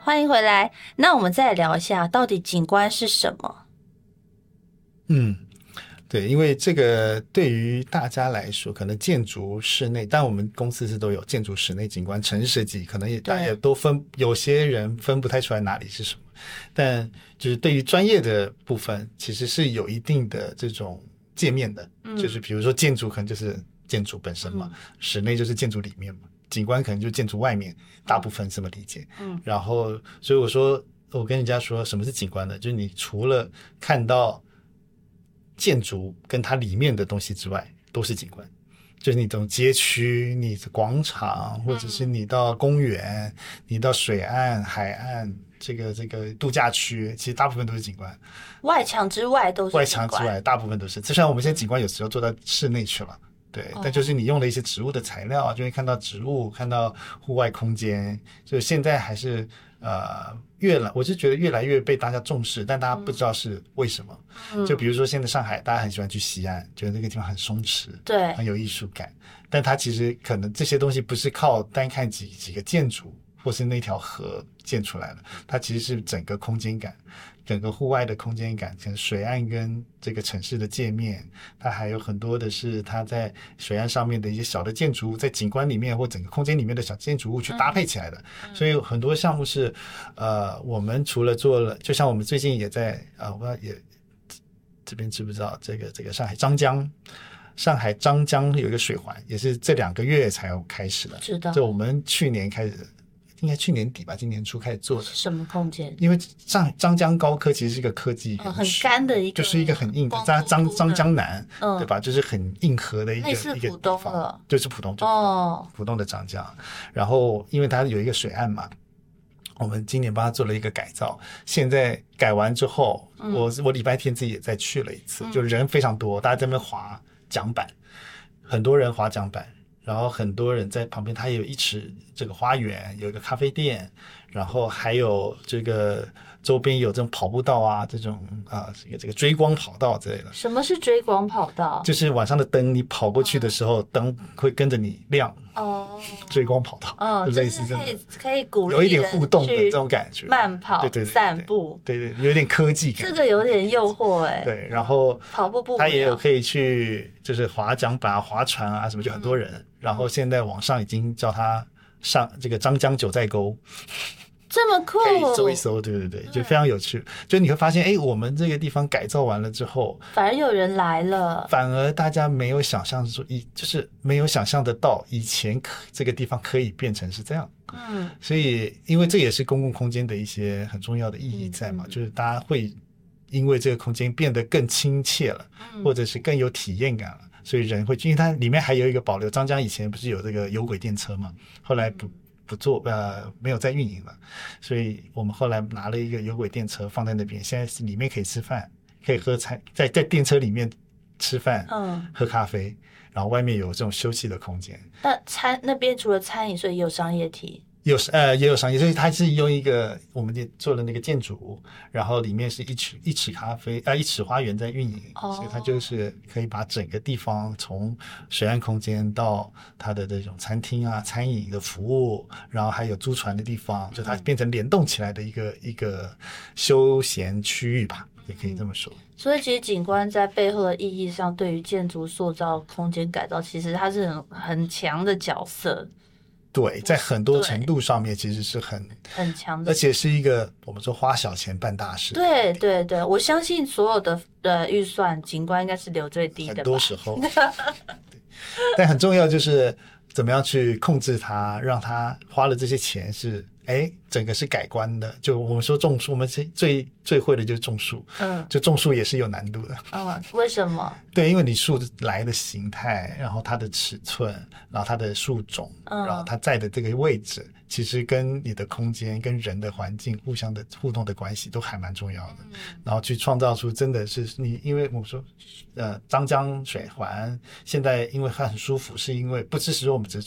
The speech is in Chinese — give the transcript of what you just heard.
欢迎回来。那我们再来聊一下，到底景观是什么？ 对，因为这个对于大家来说，可能建筑室内，但我们公司是都有建筑室内景观、城市设计，可能大家也都有些人分不太出来哪里是什么。但就是对于专业的部分，其实是有一定的这种界面的，就是比如说建筑可能就是建筑本身嘛，室内就是建筑里面嘛，景观可能就是建筑外面，大部分这么理解。然后所以我跟人家说什么是景观呢？就是你除了看到建筑跟它里面的东西之外，都是景观。就是你从街区、你的广场，或者是你到公园、你到水岸、海岸，这个度假区，其实大部分都是景观。 外墙之外都是景观。 外墙之外，大部分都是。虽然我们现在景观有时候做到室内去了，对，但就是你用了一些植物的材料，就会看到植物，看到户外空间。就现在还是我是觉得越来越被大家重视，但大家不知道是为什么。就比如说现在上海，大家很喜欢去西岸，觉得那个地方很松弛， 对， 很有艺术感。但它其实可能这些东西不是靠单看几个建筑或是那条河建出来的，它其实是整个空间感。整个户外的空间感，像水岸跟这个城市的界面，它还有很多的是它在水岸上面的一些小的建筑物，在景观里面或整个空间里面的小建筑物去搭配起来的。所以很多项目是我们除了做了，就像我们最近也在我不知道也这边知不知道这个上海张江有一个水环，也是这2个月才有开始的。 知道， 就我们去年开始。应该去年底吧，今年初开始做的。 什么空间？ 因为张江高科其实是一个科技园区， 很干的一个， 就是一个很硬的张江南，对吧？就是很硬核的一个类似浦东了， 就是浦东浦东的张江。然后因为它有一个水岸嘛，我们今年帮它做了一个改造。现在改完之后，我礼拜天自己也再去了一次，就人非常多，大家在那边滑桨板，很多人滑桨板。然后很多人在旁边，它也有一池这个花园，有一个咖啡店，然后还有这个周边有这种跑步道啊，这种这个追光跑道之类的。 什么是追光跑道？ 就是晚上的灯，你跑过去的时候，灯会跟着你亮。追光跑道，就类似这种， 可以鼓励有一点互动的这种感觉， 慢跑、对散步， 对，有点科技感， 这个有点诱惑对，然后跑步不， 他也有可以去，就是划桨板、划船啊什么，就很多人。然后现在网上已经叫他上这个张江九寨沟。 这么酷， 可以搜一搜，对，就非常有趣。就你会发现，我们这个地方改造完了之后， 反而有人来了， 反而大家没有想象说，就是没有想象得到以前这个地方可以变成是这样。所以因为这也是公共空间的一些很重要的意义在嘛，就是大家会因为这个空间变得更亲切了，或者是更有体验感了，所以人会，因为它里面还有一个保留，张江以前不是有这个有轨电车嘛，后来不做没有再运营了，所以我们后来拿了一个有轨电车放在那边，现在是里面可以吃饭，可以喝餐，在电车里面吃饭，喝咖啡，然后外面有这种休息的空间。 那边除了餐饮，所以也有商业体。 也有商业，所以它是用一个我们做的那个建筑，然后里面是一尺咖啡一尺花园在运营，所以它就是可以把整个地方从水岸空间到它的这种餐厅啊、餐饮的服务，然后还有租船的地方，就它变成联动起来的一个休闲区域吧，也可以这么说。 所以其实景观在背后的意义上，对于建筑塑造、空间改造，其实它是很强的角色。 对，在很多程度上面其实是很强的， 而且是一个我们说花小钱办大事。 对，我相信所有的预算景观应该是留最低的吧， 很多时候但很重要就是怎么样去控制它，让它花了这些钱是整个是改观的。就我们说种树，我们最会的就是种树，就种树也是有难度的。 为什么？ 对，因为你树来的形态，然后它的尺寸，然后它的树种，然后它在的这个位置，其实跟你的空间跟人的环境互相的互动的关系都还蛮重要的。然后去创造出真的是你，因为我们说张江水环现在因为它很舒服，是因为不只是说我们只是